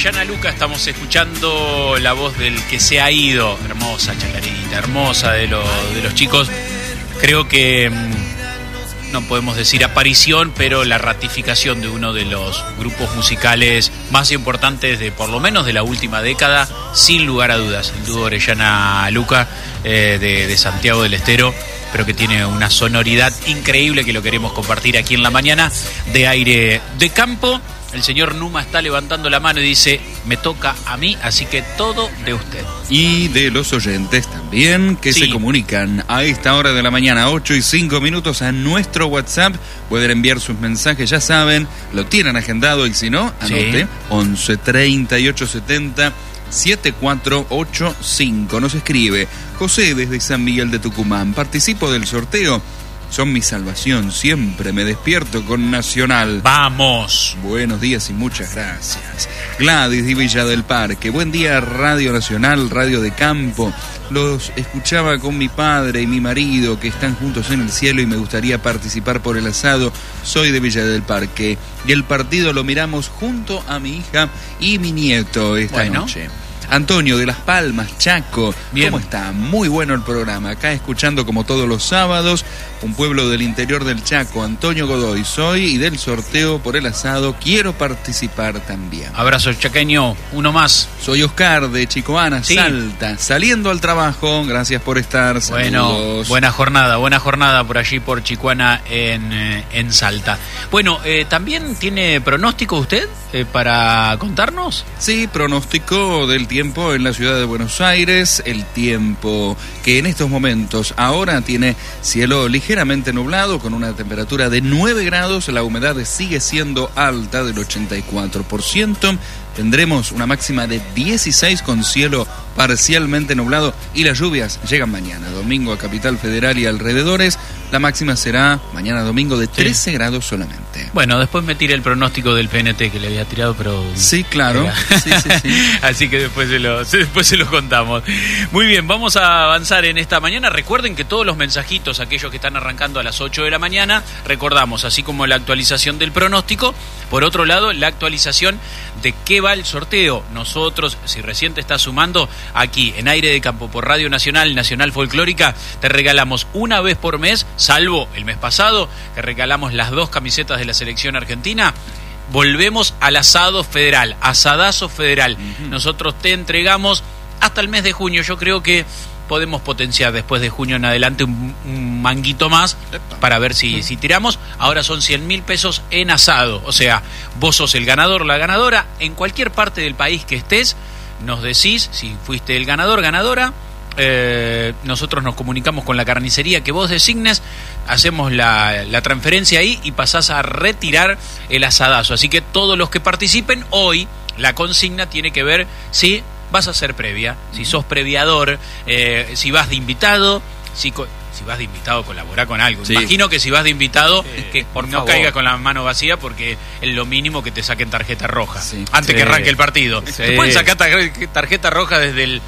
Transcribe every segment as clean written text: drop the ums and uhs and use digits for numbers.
Orellana Luca estamos escuchando la voz del que se ha ido. Hermosa chacarita, hermosa de los chicos. Creo que no podemos decir aparición, pero la ratificación de uno de los grupos musicales más importantes de por lo menos de la última década, sin lugar a dudas, el dúo Orellana Luca de Santiago del Estero, pero que tiene una sonoridad increíble que lo queremos compartir aquí en la mañana de Aire de Campo. El señor Numa está levantando la mano y dice: me toca a mí, así que todo de usted. Y de los oyentes también, que se comunican a esta hora de la mañana, 8:05 a nuestro WhatsApp. Pueden enviar sus mensajes, ya saben, lo tienen agendado, y si no, anote, 11 38 70 7485. Nos escribe José desde San Miguel de Tucumán: participo del sorteo, son mi salvación, siempre me despierto con Nacional. ¡Vamos! Buenos días y muchas gracias. Gladys de Villa del Parque: buen día Radio Nacional, Radio de Campo. Los escuchaba con mi padre y mi marido, que están juntos en el cielo, y me gustaría participar por el asado. Soy de Villa del Parque y el partido lo miramos junto a mi hija y mi nieto esta noche. Antonio de Las Palmas, Chaco. Bien. ¿Cómo está? Muy bueno el programa. Acá escuchando como todos los sábados, un pueblo del interior del Chaco. Antonio Godoy soy, y del sorteo por el asado quiero participar también. Abrazo chaqueño, uno más. Soy Oscar de Chicoana, Salta, saliendo al trabajo. Gracias por estar. Saludos. Bueno, buena jornada por allí por Chicoana en Salta. Bueno, ¿también tiene pronóstico usted para contarnos? Sí, pronóstico del tiempo en la ciudad de Buenos Aires. El tiempo que en estos momentos ahora tiene cielo ligeramente nublado con una temperatura de 9 grados. La humedad sigue siendo alta, del 84%. Tendremos una máxima de 16 con cielo parcialmente nublado, y las lluvias llegan mañana domingo a Capital Federal y alrededores. La máxima será mañana domingo de 13 grados solamente. Bueno, después me tiré el pronóstico del PNT que le había tirado, pero... Sí, claro. Sí. Así que después se lo contamos. Muy bien, vamos a avanzar en esta mañana. Recuerden que todos los mensajitos, aquellos que están arrancando a las 8 de la mañana, recordamos, así como la actualización del pronóstico, por otro lado, la actualización de qué va el sorteo. Nosotros, si recién te estás sumando, aquí en Aire de Campo por Radio Nacional, Nacional Folclórica, te regalamos una vez por mes, salvo el mes pasado, que regalamos las 2 camisetas de la selección argentina. Volvemos al asado federal, asadazo federal. Nosotros te entregamos hasta el mes de junio. Yo creo que podemos potenciar después de junio en adelante un manguito más para ver si tiramos. Ahora son 100.000 pesos en asado. O sea, vos sos el ganador o la ganadora. En cualquier parte del país que estés, nos decís si fuiste el ganador, ganadora. Nosotros nos comunicamos con la carnicería que vos designes, hacemos la transferencia ahí y pasás a retirar el asadazo. Así que todos los que participen hoy, la consigna tiene que ver si vas a hacer previa, si sos previador, si vas de invitado, si vas de invitado colaborá con algo. Sí. Imagino que si vas de invitado, que no caigas con la mano vacía, porque es lo mínimo que te saquen tarjeta roja antes que arranque el partido. Te pueden sacar tarjeta roja desde el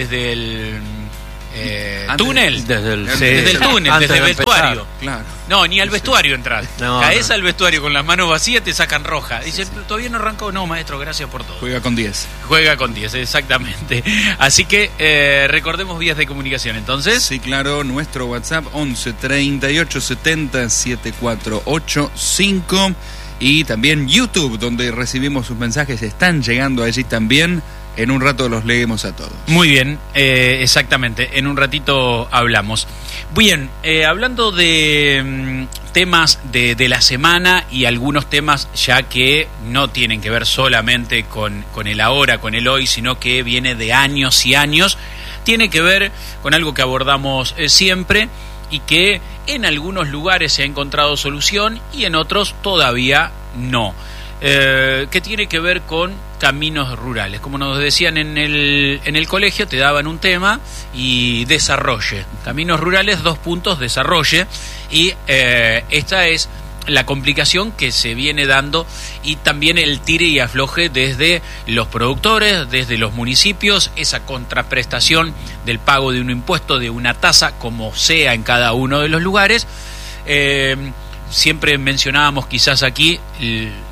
túnel, desde el túnel, desde el vestuario. Claro. No, ni al vestuario entras. Caes al vestuario con las manos vacías, te sacan roja. Dicen, todavía no arrancó. No, maestro, gracias por todo. Juega con 10. Juega con 10, exactamente. Así que recordemos vías de comunicación, entonces. Sí, claro, nuestro WhatsApp 11 38 70 7485, y también YouTube, donde recibimos sus mensajes. Están llegando allí también. En un rato los leemos a todos. Muy bien, exactamente. En un ratito hablamos. Bien, hablando de temas de la semana, y algunos temas ya que no tienen que ver solamente con el ahora, con el hoy, sino que viene de años y años. Tiene que ver con algo que abordamos siempre, y que en algunos lugares se ha encontrado solución y en otros todavía no. Que tiene que ver con caminos rurales. Como nos decían en el colegio, te daban un tema y desarrolle. Caminos rurales, 2 puntos, desarrolle. Y esta es la complicación que se viene dando, y también el tire y afloje desde los productores, desde los municipios, esa contraprestación del pago de un impuesto, de una tasa, como sea en cada uno de los lugares. Siempre mencionábamos quizás aquí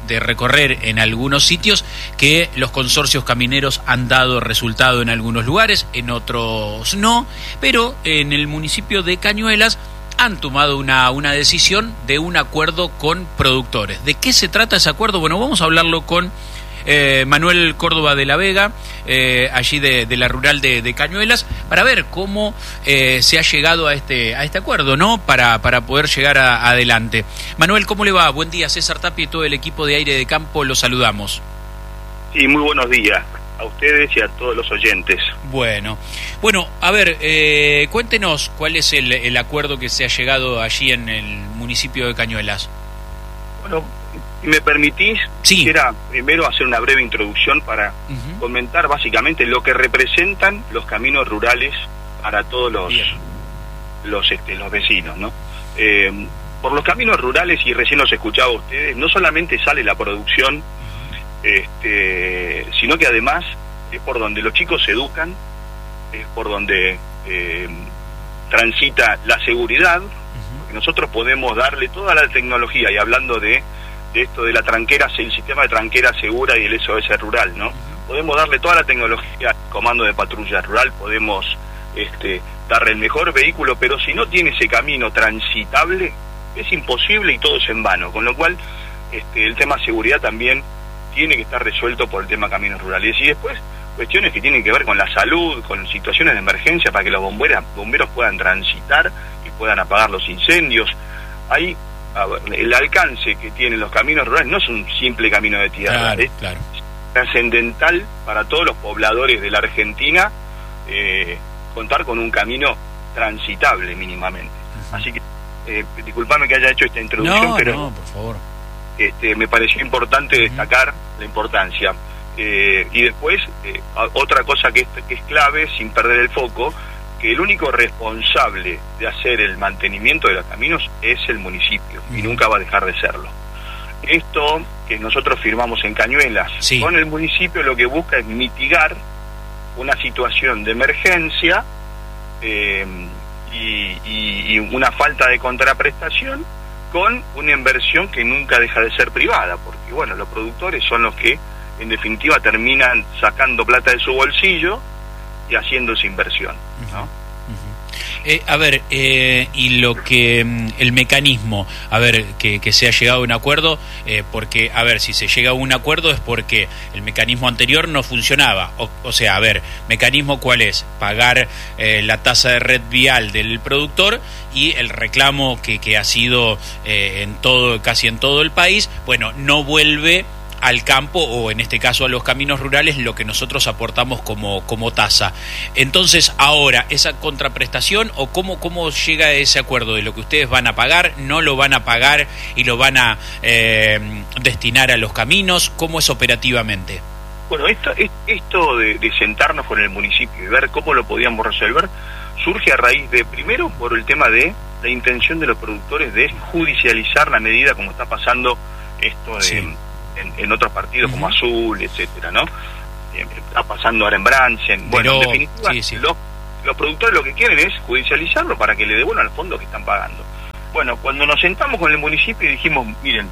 de recorrer en algunos sitios que los consorcios camineros han dado resultado en algunos lugares, en otros no, pero en el municipio de Cañuelas han tomado una decisión de un acuerdo con productores. ¿De qué se trata ese acuerdo? Bueno, vamos a hablarlo con Manuel Córdoba de la Vega, allí de la rural de Cañuelas, para ver cómo se ha llegado a este acuerdo, ¿no? Para poder llegar adelante. Manuel, ¿cómo le va? Buen día, César Tapia y todo el equipo de Aire de Campo, los saludamos. Sí, muy buenos días a ustedes y a todos los oyentes. Bueno, a ver, cuéntenos cuál es el acuerdo que se ha llegado allí en el municipio de Cañuelas. Bueno, si me permitís, sí. Quisiera primero hacer una breve introducción para comentar básicamente lo que representan los caminos rurales para todos los vecinos, ¿no? Por los caminos rurales, y recién los escuchaba a ustedes, no solamente sale la producción, sino que además es por donde los chicos se educan, es por donde transita la seguridad, porque nosotros podemos darle toda la tecnología, y hablando de esto de la tranquera, el sistema de tranquera segura y el SOS rural, ¿no? Podemos darle toda la tecnología al comando de patrulla rural, podemos darle el mejor vehículo, pero si no tiene ese camino transitable, es imposible y todo es en vano, con lo cual el tema seguridad también tiene que estar resuelto por el tema caminos rurales. Y después, cuestiones que tienen que ver con la salud, con situaciones de emergencia para que los bomberos puedan transitar y puedan apagar los incendios. Ahí, el alcance que tienen los caminos rurales no es un simple camino de tierra, es trascendental para todos los pobladores de la Argentina contar con un camino transitable mínimamente. Así que, disculpame que haya hecho esta introducción, pero no, por favor. Me pareció importante destacar la importancia. Y después, otra cosa que es clave, sin perder el foco, que el único responsable de hacer el mantenimiento de los caminos es el municipio, y nunca va a dejar de serlo. Esto que nosotros firmamos en Cañuelas con el municipio lo que busca es mitigar una situación de emergencia y una falta de contraprestación con una inversión que nunca deja de ser privada, porque bueno, los productores son los que en definitiva terminan sacando plata de su bolsillo y haciendo esa inversión, ¿no? Y lo que el mecanismo, que se ha llegado a un acuerdo, porque, si se llega a un acuerdo es porque el mecanismo anterior no funcionaba. O sea, mecanismo ¿cuál es? Pagar la tasa de red vial del productor y el reclamo que ha sido casi en todo el país, no vuelve al campo, o en este caso a los caminos rurales, lo que nosotros aportamos como tasa. Entonces, ahora, ¿esa contraprestación o cómo llega a ese acuerdo de lo que ustedes van a pagar, no lo van a pagar y lo van a destinar a los caminos? ¿Cómo es operativamente? Bueno, esto de sentarnos con el municipio y ver cómo lo podíamos resolver, surge a raíz de, primero, por el tema de la intención de los productores de judicializar la medida, como está pasando esto en otros partidos como Azul, etcétera, ¿no? Está pasando ahora en Branchen. Bueno, en definitiva, los productores lo que quieren es judicializarlo para que le devuelvan el fondo que están pagando. Bueno, cuando nos sentamos con el municipio y dijimos, miren,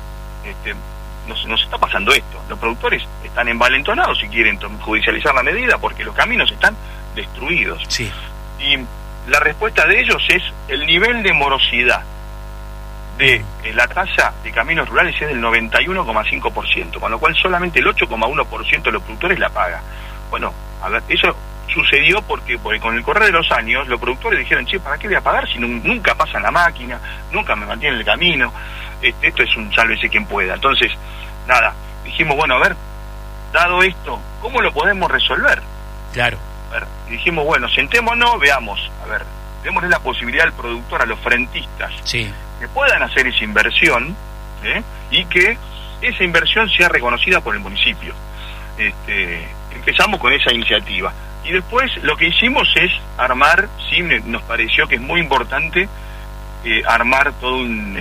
nos está pasando esto, los productores están envalentonados y quieren judicializar la medida porque los caminos están destruidos. Y la respuesta de ellos es el nivel de morosidad de la tasa de caminos rurales es del 91,5%, con lo cual solamente el 8,1% de los productores la paga. Bueno, eso sucedió porque con el correr de los años los productores dijeron, ¿para qué voy a pagar si nunca pasan la máquina, nunca me mantienen el camino? Esto es un sálvese quien pueda. Entonces, dijimos, dado esto, ¿cómo lo podemos resolver? Claro. Y dijimos, sentémonos, veamos, démosle la posibilidad al productor, a los frentistas, que puedan hacer esa inversión, y que esa inversión sea reconocida por el municipio. Empezamos con esa iniciativa. Y después lo que hicimos es armar, nos pareció que es muy importante armar todo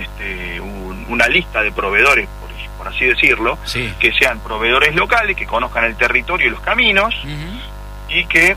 una lista de proveedores, por así decirlo, que sean proveedores locales, que conozcan el territorio y los caminos, y que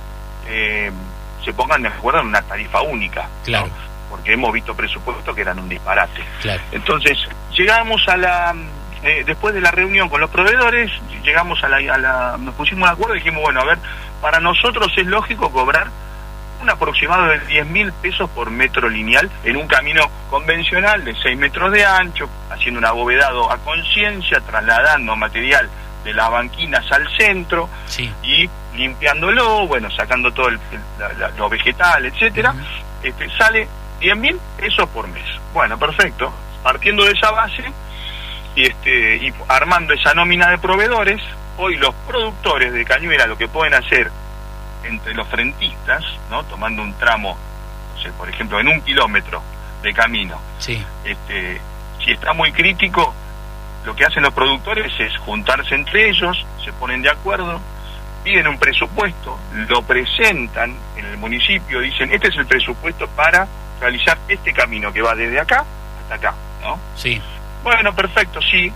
se pongan de acuerdo en una tarifa única, porque hemos visto presupuestos que eran un disparate. Entonces llegamos a después de la reunión con los proveedores, llegamos nos pusimos de acuerdo y dijimos, bueno, a ver, para nosotros es lógico cobrar un aproximado de 10.000 pesos por metro lineal en un camino convencional de 6 metros de ancho, haciendo un abovedado a conciencia, trasladando material de las banquinas al centro, sí, y limpiándolo, bueno, sacando todo lo vegetal, etcétera. Sale 10.000 pesos por mes. Bueno, perfecto. Partiendo de esa base y armando esa nómina de proveedores, hoy los productores de cañuela lo que pueden hacer entre los frentistas, ¿no? Tomando un tramo, no sé, por ejemplo, en 1 kilómetro de camino, sí, si está muy crítico, lo que hacen los productores es juntarse entre ellos, se ponen de acuerdo, piden un presupuesto, lo presentan en el municipio, dicen, este es el presupuesto para realizar este camino que va desde acá hasta acá, ¿no? Sí. Bueno, perfecto, sí.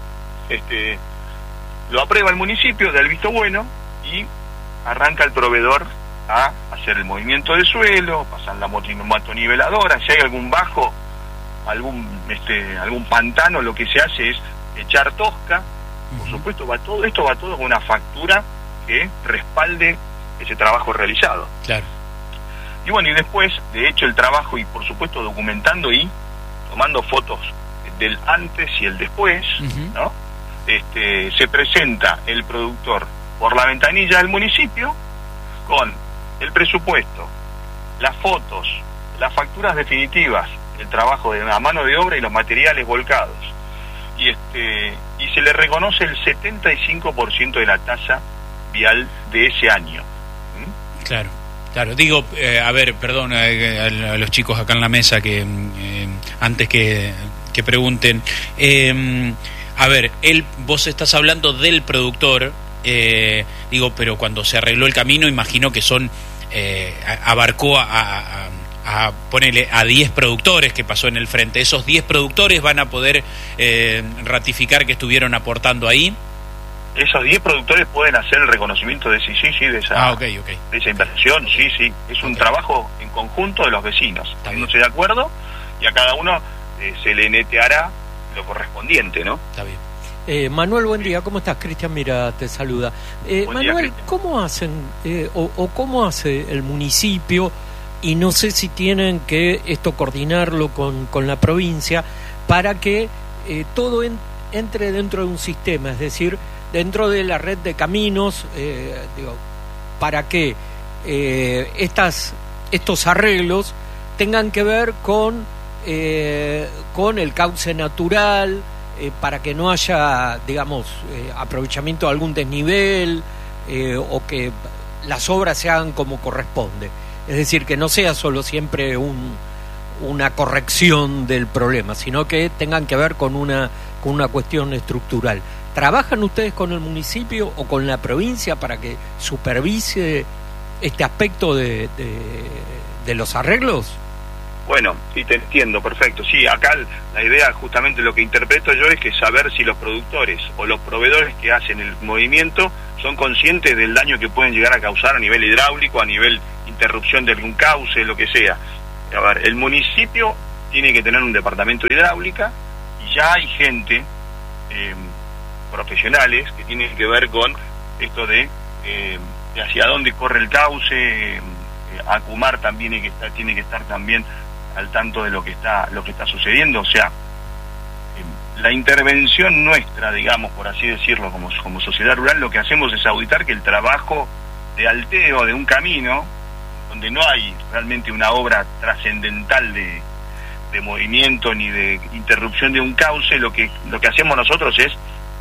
Lo aprueba el municipio, da el visto bueno y arranca el proveedor a hacer el movimiento del suelo, pasan la motoniveladora, si hay algún bajo, algún pantano, lo que se hace es echar tosca. Por supuesto, esto va todo con una factura que respalde ese trabajo realizado. Claro. Y bueno, y después, de hecho, el trabajo y por supuesto documentando y tomando fotos del antes y el después, ¿no? Se presenta el productor por la ventanilla del municipio con el presupuesto, las fotos, las facturas definitivas, el trabajo de la mano de obra y los materiales volcados. Y se le reconoce el 75% de la tasa vial de ese año. Claro. Claro, digo, a ver, perdón a los chicos acá en la mesa que antes que pregunten, a ver, vos estás hablando del productor, digo, pero cuando se arregló el camino, imagino que abarcó a ponerle a 10 productores que pasó en el frente. ¿Esos 10 productores van a poder ratificar que estuvieron aportando ahí? Esos 10 productores pueden hacer el reconocimiento de de esa, okay. de esa inversión, sí. Es un trabajo en conjunto de los vecinos, poniéndose de acuerdo, y a cada uno se le neteará lo correspondiente, ¿no? Está bien. Manuel, buen día, ¿cómo estás? Cristian Mira te saluda. Manuel, día, ¿cómo hacen cómo hace el municipio, y no sé si tienen que coordinarlo con la provincia, para que todo entre dentro de un sistema, es decir, dentro de la red de caminos, para que estos arreglos tengan que ver con el cauce natural, para que no haya, digamos, aprovechamiento de algún desnivel, o que las obras se hagan como corresponde. Es decir, que no sea solo siempre una corrección del problema, sino que tengan que ver con una cuestión estructural. ¿Trabajan ustedes con el municipio o con la provincia para que supervise este aspecto de los arreglos? Bueno, sí, te entiendo, perfecto. Sí, acá la idea, justamente lo que interpreto yo, es que saber si los productores o los proveedores que hacen el movimiento son conscientes del daño que pueden llegar a causar a nivel hidráulico, a nivel interrupción de algún cauce, lo que sea. A ver, el municipio tiene que tener un departamento de hidráulica, y ya hay gente, profesionales, que tienen que ver con esto de hacia dónde corre el cauce. Acumar también tiene que estar también al tanto de lo que está sucediendo. O sea, la intervención nuestra, digamos, por así decirlo, como sociedad rural, lo que hacemos es auditar que el trabajo de alteo de un camino, donde no hay realmente una obra trascendental de movimiento ni de interrupción de un cauce, lo que hacemos nosotros es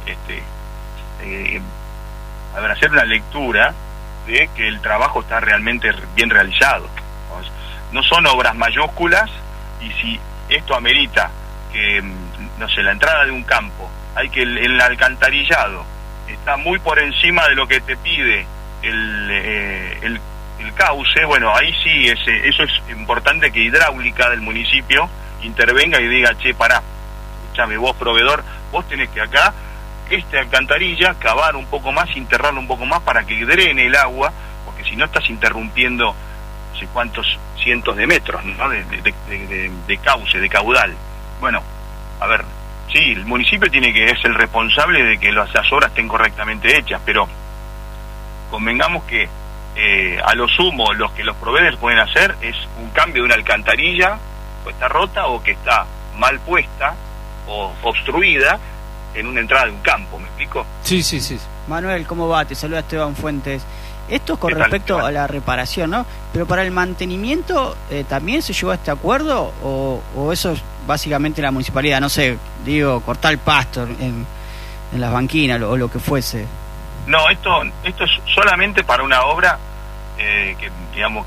hacer una lectura de que el trabajo está realmente bien realizado. No son obras mayúsculas, y si esto amerita que, no sé, la entrada de un campo, hay que el alcantarillado está muy por encima de lo que te pide el cauce, bueno, ahí sí, eso es importante, que hidráulica del municipio intervenga y diga, che, pará, escúchame, vos proveedor, vos tenés que acá alcantarilla cavar un poco más, enterrarlo un poco más para que drene el agua, porque si no estás interrumpiendo no sé cuántos cientos de metros, ¿no? de cauce, de caudal. Bueno, a ver, Sí, el municipio es el responsable de que las obras estén correctamente hechas, pero convengamos que a lo sumo lo que los proveedores pueden hacer es un cambio de una alcantarilla, o está rota o que está mal puesta o obstruida en una entrada de un campo, ¿me explico? Sí. Manuel, ¿cómo va? Te saluda Esteban Fuentes. Esto es con respecto Esteban? a la reparación, ¿no? Pero para el mantenimiento, ¿también se llegó a este acuerdo? ¿O eso es básicamente la municipalidad? No sé, digo, cortar el pasto en las banquinas o lo que fuese. No, esto es solamente para una obra que, digamos,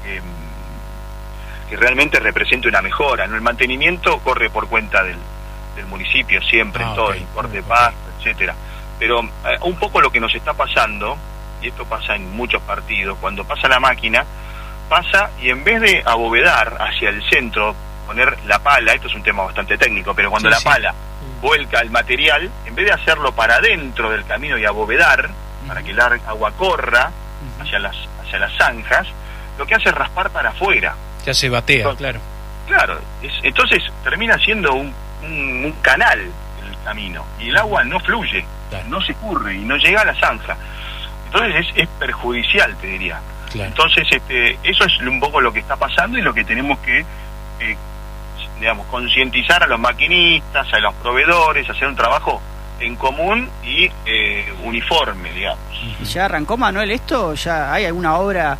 que realmente represente una mejora, ¿no? El mantenimiento corre por cuenta del municipio siempre, en todo, okay. El corte de pasto, etcétera. Pero un poco lo que nos está pasando, y esto pasa en muchos partidos, cuando pasa la máquina, pasa y en vez de abovedar hacia el centro, poner la pala, esto es un tema bastante técnico, pero cuando la pala vuelca el material, en vez de hacerlo para adentro del camino y abovedar, para que el agua corra hacia las zanjas, lo que hace es raspar para afuera. Ya se batea, entonces, claro. Entonces termina siendo un canal el camino, y el agua no fluye, no se escurre y no llega a la zanja. Entonces es perjudicial, te diría. Claro. Entonces eso es un poco lo que está pasando y lo que tenemos que digamos, concientizar a los maquinistas, a los proveedores, hacer un trabajo en común y uniforme, digamos. ¿Ya arrancó, Manuel, esto? ¿Ya hay alguna obra?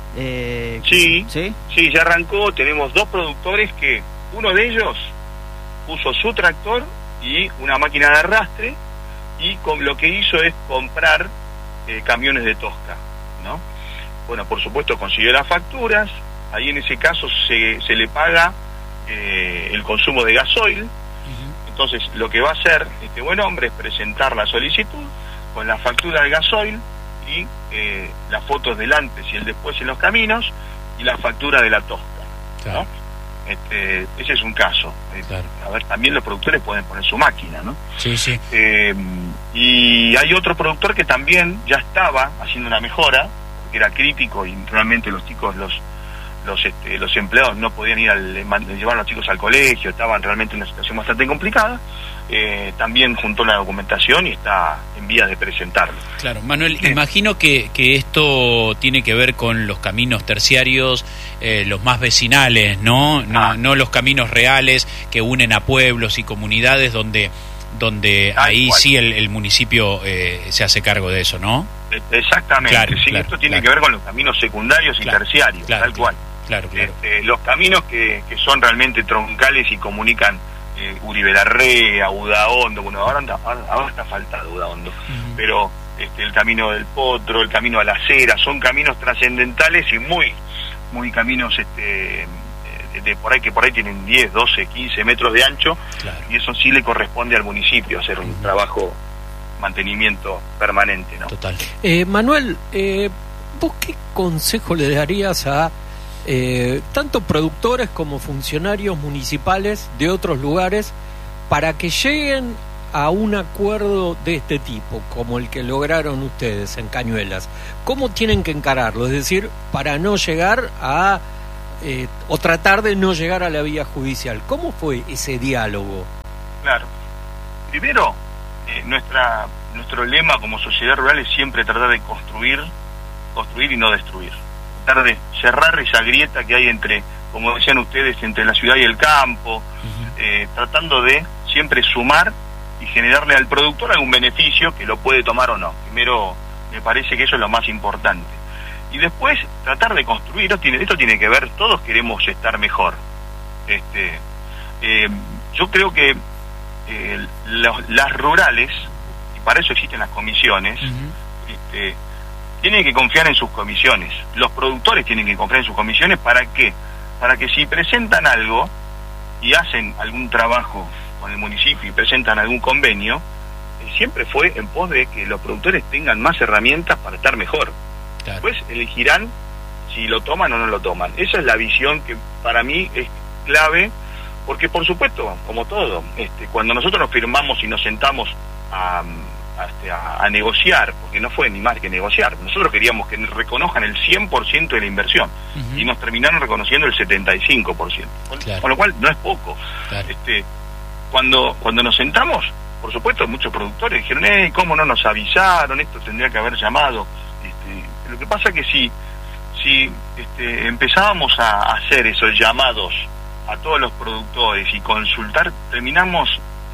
Sí, ya arrancó. Tenemos 2 productores que uno de ellos puso su tractor y una máquina de arrastre, y lo que hizo es comprar camiones de tosca, ¿no? Bueno, por supuesto consiguió las facturas. Ahí en ese caso se le paga el consumo de gasoil. Entonces lo que va a hacer este buen hombre es presentar la solicitud con la factura de gasoil y las fotos del antes y el después en los caminos y la factura de la tosca, claro. ¿No? Ese es un caso. Claro. A ver, también los productores pueden poner su máquina, ¿no? Sí. Y hay otro productor que también ya estaba haciendo una mejora, porque era crítico y realmente los chicos, los empleados no podían ir llevar a los chicos al colegio, estaban realmente en una situación bastante complicada. También juntó la documentación y está en vías de presentarlo. Claro, Manuel, imagino que esto tiene que ver con los caminos terciarios, los más vecinales, ¿no? No los caminos reales que unen a pueblos y comunidades donde ahí sí el municipio se hace cargo de eso, ¿no? Exactamente, esto tiene que ver con los caminos secundarios y terciarios, tal cual. Claro. Los caminos que son realmente troncales y comunican Uribe Larrea, Udaondo, bueno, ahora está faltado Udaondo, pero el camino del Potro, el camino a la Acera, son caminos trascendentales y muy caminos por ahí tienen 10, 12, 15 metros de ancho, claro. Y eso sí le corresponde al municipio hacer un trabajo mantenimiento permanente, ¿no? Total. Manuel, ¿vos qué consejo le darías a tanto productores como funcionarios municipales de otros lugares para que lleguen a un acuerdo de este tipo, como el que lograron ustedes en Cañuelas? ¿Cómo tienen que encararlo? Es decir, para no llegar a o tratar de no llegar a la vía judicial. ¿Cómo fue ese diálogo? Claro. Primero, nuestro lema como sociedad rural es siempre tratar de construir y no destruir. Tratar de cerrar esa grieta que hay entre, como decían ustedes, entre la ciudad y el campo, tratando de siempre sumar y generarle al productor algún beneficio que lo puede tomar o no. Primero, me parece que eso es lo más importante. Y después, tratar de construir. Esto tiene que ver, todos queremos estar mejor. Yo creo que las rurales, y para eso existen las comisiones, tienen que confiar en sus comisiones. Los productores tienen que confiar en sus comisiones. ¿Para qué? Para que si presentan algo y hacen algún trabajo con el municipio y presentan algún convenio, siempre fue en pos de que los productores tengan más herramientas para estar mejor. Claro. Después elegirán si lo toman o no lo toman. Esa es la visión que para mí es clave, porque por supuesto, como todo, cuando nosotros nos firmamos y nos sentamos a negociar, porque no fue ni más que negociar, nosotros queríamos que reconozcan el 100% de la inversión, y nos terminaron reconociendo el 75%, claro. Con lo cual no es poco. Claro. cuando nos sentamos, por supuesto, muchos productores dijeron, ¿cómo no nos avisaron? Esto tendría que haber llamado. Lo que pasa es que si empezábamos a hacer esos llamados a todos los productores y consultar, terminamos,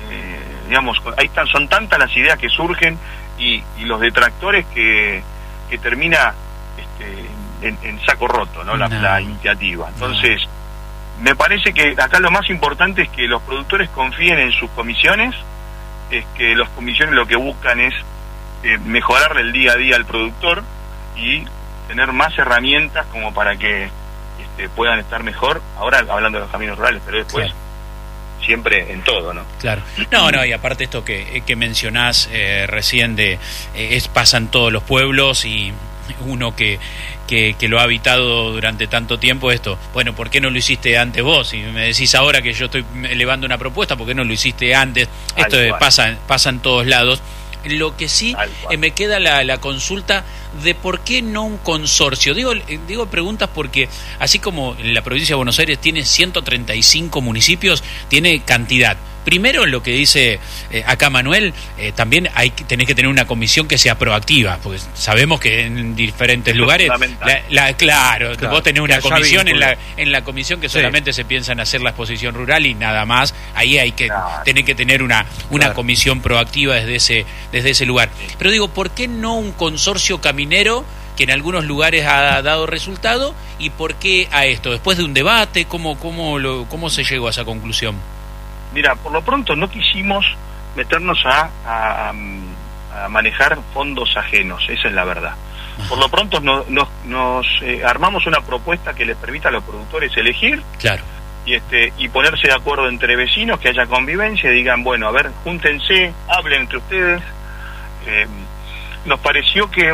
son tantas las ideas que surgen y los detractores que termina en saco roto, ¿no? La iniciativa. Entonces, me parece que acá lo más importante es que los productores confíen en sus comisiones, es que las comisiones lo que buscan es mejorarle el día a día al productor y tener más herramientas como para que puedan estar mejor, ahora hablando de los caminos rurales, pero después siempre en todo, ¿no? Claro. No, y aparte esto que mencionás recién pasa en todos los pueblos y uno que lo ha habitado durante tanto tiempo esto, bueno, ¿por qué no lo hiciste antes vos? Y me decís ahora que yo estoy elevando una propuesta, ¿por qué no lo hiciste antes? Esto pasa en todos lados. Lo que sí me queda la consulta de por qué no un consorcio. Digo preguntas porque así como la provincia de Buenos Aires tiene 135 municipios, tiene cantidad. Primero, lo que dice acá Manuel, también tenés que tener una comisión que sea proactiva, porque sabemos que en diferentes lugares, claro, vos tenés una comisión en la comisión que solamente se piensa en hacer la exposición rural y nada más. Ahí tenés que tener una comisión proactiva desde ese lugar. Pero digo, ¿por qué no un consorcio caminero que en algunos lugares ha dado resultado? ¿Y por qué a esto? Después de un debate, ¿cómo se llegó a esa conclusión? Mira, por lo pronto no quisimos meternos a manejar fondos ajenos, esa es la verdad. Por lo pronto nos armamos una propuesta que les permita a los productores elegir, claro, y ponerse de acuerdo entre vecinos, que haya convivencia, y digan, bueno, a ver, júntense, hablen entre ustedes. Nos pareció que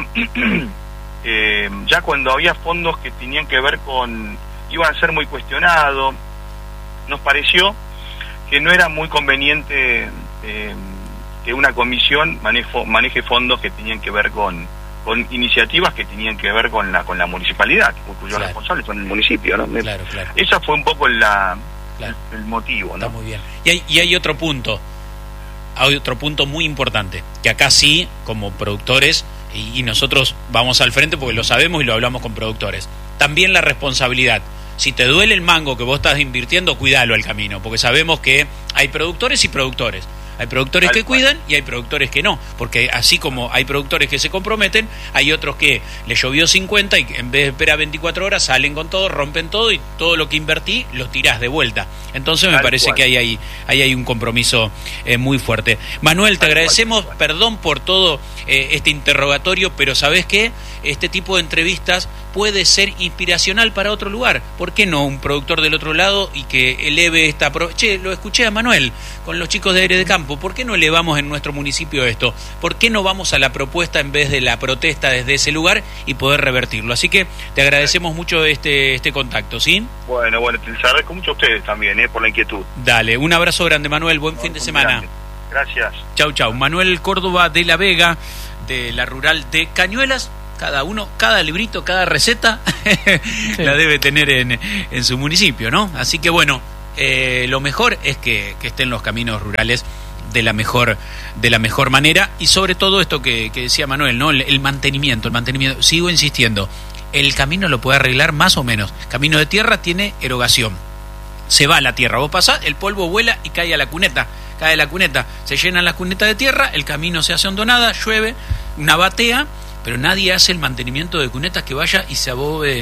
ya cuando había fondos que tenían que ver iban a ser muy cuestionados, nos pareció que no era muy conveniente que una comisión maneje fondos que tenían que ver con iniciativas que tenían que ver con la municipalidad, cuyos responsables son el municipio, ¿no? Claro. Esa fue un poco el motivo, ¿no? Está muy bien. Y hay otro punto muy importante, que acá sí, como productores, y nosotros vamos al frente porque lo sabemos y lo hablamos con productores, también la responsabilidad. Si te duele el mango que vos estás invirtiendo, cuidalo al camino, porque sabemos que hay productores y productores. Hay productores que cuidan y hay productores que no, porque así como hay productores que se comprometen, hay otros que le llovió 50 y en vez de esperar 24 horas salen con todo, rompen todo y todo lo que invertí lo tirás de vuelta. Entonces me parece que hay un compromiso muy fuerte. Manuel, te agradecemos, perdón por todo este interrogatorio, pero ¿sabés qué? Este tipo de entrevistas puede ser inspiracional para otro lugar. ¿Por qué no un productor del otro lado y que eleve esta... lo escuché a Manuel con los chicos de Aire de Campo. ¿Por qué no elevamos en nuestro municipio esto? ¿Por qué no vamos a la propuesta en vez de la protesta desde ese lugar y poder revertirlo? Así que te agradecemos mucho este contacto, ¿sí? Bueno, les agradezco mucho a ustedes también, por la inquietud. Dale, un abrazo grande, Manuel. Buen fin de semana. Gracias. Chau. Manuel Córdoba de la Vega, de la Rural de Cañuelas. Cada librito, cada receta la debe tener en su municipio, ¿no? Así que bueno, lo mejor es que estén los caminos rurales de la mejor manera, y sobre todo esto que decía Manuel, ¿no? El mantenimiento, sigo insistiendo, el camino lo puede arreglar más o menos. Camino de tierra tiene erogación, se va la tierra, vos pasás, el polvo vuela y cae la cuneta, se llenan las cunetas de tierra, el camino se hace hondonada, llueve, una batea, pero nadie hace el mantenimiento de cunetas que vaya y se abobe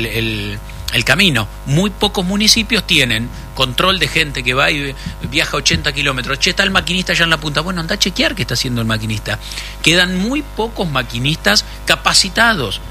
el camino. Muy pocos municipios tienen control de gente que va y viaja 80 kilómetros. Che, está el maquinista allá en la punta. Bueno, anda a chequear qué está haciendo el maquinista. Quedan muy pocos maquinistas capacitados.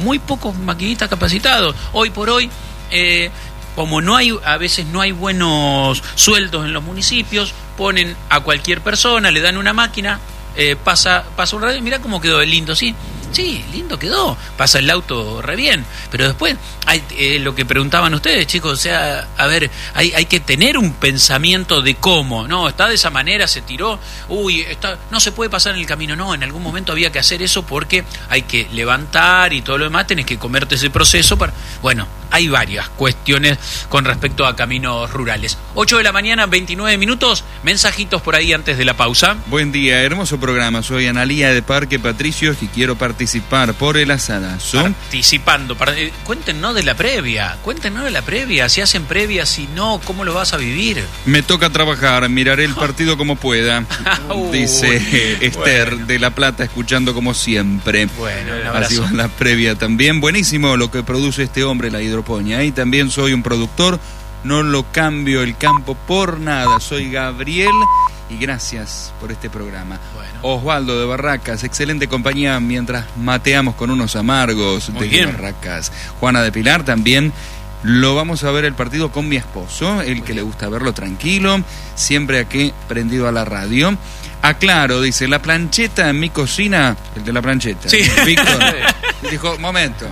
Hoy por hoy, como a veces no hay buenos sueldos en los municipios, ponen a cualquier persona, le dan una máquina, pasa un radio, mirá cómo quedó el lindo, sí, lindo quedó, pasa el auto re bien, pero después hay lo que preguntaban ustedes, chicos, o sea, a ver, hay que tener un pensamiento de cómo, no, está de esa manera, se tiró, no se puede pasar en el camino, no, en algún momento había que hacer eso porque hay que levantar y todo lo demás, tenés que comerte ese proceso bueno, hay varias cuestiones con respecto a caminos rurales. 8 de la mañana, 29 minutos, mensajitos por ahí antes de la pausa. Buen día, hermoso programa. Soy Analía de Parque Patricios y quiero participar por el asadazo. Participando. Cuéntenos de la previa. Si hacen previa, si no, ¿cómo lo vas a vivir? Me toca trabajar, miraré el partido como pueda. Dice Esther de La Plata, escuchando como siempre. Bueno, un Así abrazo. va la previa también. Buenísimo lo que produce este hombre, la hidroponía. Y también soy un productor, no lo cambio el campo por nada. Soy Gabriel y gracias por este programa. Bueno. Osvaldo de Barracas, excelente compañía mientras mateamos con unos amargos Muy de bien. Barracas. Juana de Pilar también. Lo vamos a ver el partido con mi esposo, el que le gusta verlo tranquilo, siempre aquí prendido a la radio. Aclaro, dice, la plancheta en mi cocina, el de la plancheta. Sí. Víctor dijo, momento.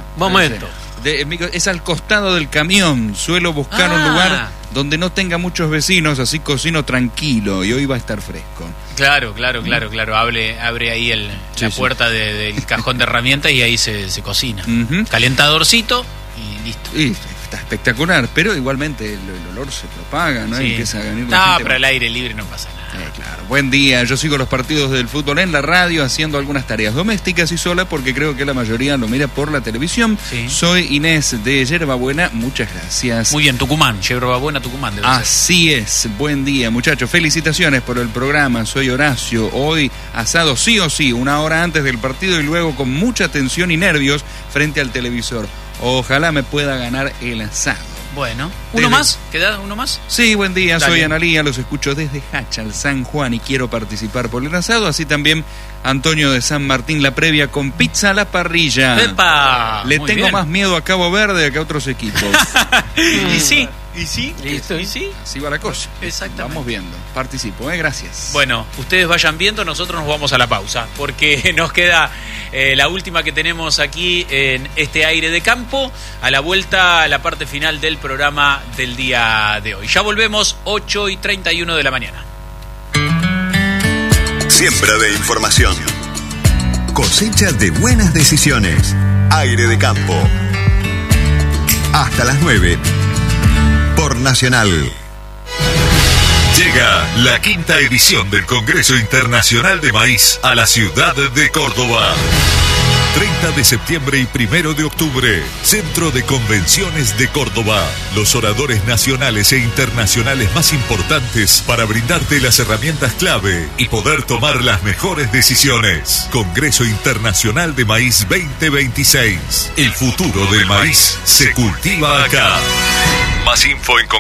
Es al costado del camión, suelo buscar un lugar donde no tenga muchos vecinos, así cocino tranquilo y hoy va a estar fresco. Claro. Abre ahí la puerta del cajón de herramientas y ahí se cocina. Ujú. Calentadorcito y listo. Y está espectacular, pero igualmente el olor se propaga, ¿no? Sí. Empieza a venir No, la gente. pero al aire libre no pasa nada. Claro. Buen día, yo sigo los partidos del fútbol en la radio haciendo algunas tareas domésticas y sola porque creo que la mayoría lo mira por la televisión. Sí. Soy Inés de Yerbabuena, muchas gracias. Muy bien, Tucumán, Yerbabuena, Tucumán. Debe ser. Así es, buen día muchachos, felicitaciones por el programa, soy Horacio, hoy asado sí o sí, 1 hora antes del partido y luego con mucha tensión y nervios frente al televisor. Ojalá me pueda ganar el asado. Bueno, Desde- ¿uno más? ¿Queda uno más? Sí, buen día, Dale. soy Analía, los escucho desde Hachal, San Juan y quiero participar por el asado, así también Antonio de San Martín, la previa con pizza a la parrilla. ¡Epa! Le Muy tengo bien. más miedo a Cabo Verde que a otros equipos. Y sí. Listo. ¿Y sí? Así va la cosa. Exactamente. Vamos viendo, participo, gracias. Bueno, ustedes vayan viendo, nosotros nos vamos a la pausa, porque nos queda la última que tenemos aquí en este aire de campo, a la vuelta a la parte final del programa del día de hoy. Ya volvemos, 8:31 de la mañana. Siembra de información. Cosecha de buenas decisiones. Aire de campo. Hasta las 9. Por Nacional. Llega la 5ª edición del Congreso Internacional de Maíz a la ciudad de Córdoba. 30 de septiembre y 1 de octubre, Centro de Convenciones de Córdoba. Los oradores nacionales e internacionales más importantes para brindarte las herramientas clave y poder tomar las mejores decisiones. Congreso Internacional de Maíz 2026. El futuro del maíz se cultiva acá. Más info en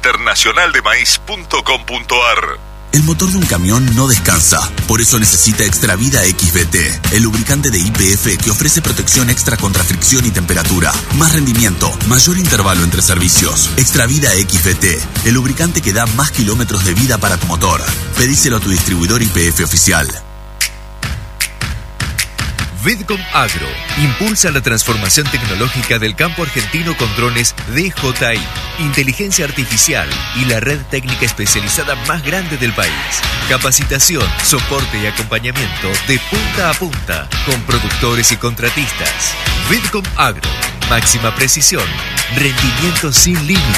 congresointernacionaldemaíz.com.ar. El motor de un camión no descansa, por eso necesita Extravida XVT, el lubricante de YPF que ofrece protección extra contra fricción y temperatura, más rendimiento, mayor intervalo entre servicios. Extravida XVT, el lubricante que da más kilómetros de vida para tu motor. Pedíselo a tu distribuidor YPF oficial. Vidcom Agro impulsa la transformación tecnológica del campo argentino con drones DJI, inteligencia artificial y la red técnica especializada más grande del país. Capacitación, soporte y acompañamiento de punta a punta con productores y contratistas. Vidcom Agro, máxima precisión, rendimiento sin límites.